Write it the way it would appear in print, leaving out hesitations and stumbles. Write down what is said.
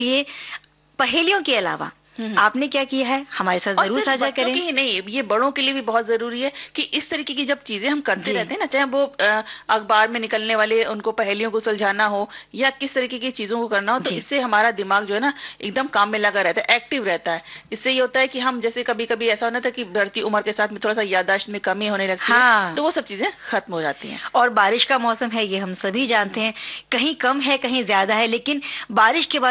ये पहेलियों के अलावा आपने क्या किया है, हमारे साथ जरूर साझा करें। ही नहीं, ये बड़ों के लिए भी बहुत जरूरी है कि इस तरीके की जब चीजें हम करते रहते हैं ना, चाहे वो अखबार में निकलने वाले उनको पहेलियों को सुलझाना हो या किस तरीके की चीजों को करना हो, तो इससे हमारा दिमाग जो है ना एकदम काम में लगा रहता है, एक्टिव रहता है। इससे ये होता है कि हम जैसे कभी कभी ऐसा होना था कि बढ़ती उम्र के साथ में थोड़ा सा याददाश्त में कमी होने लगती है, तो वो सब चीजें खत्म हो जाती हैं। और बारिश का मौसम है, ये हम सभी जानते हैं, कहीं कम है कहीं ज्यादा है, लेकिन बारिश के बाद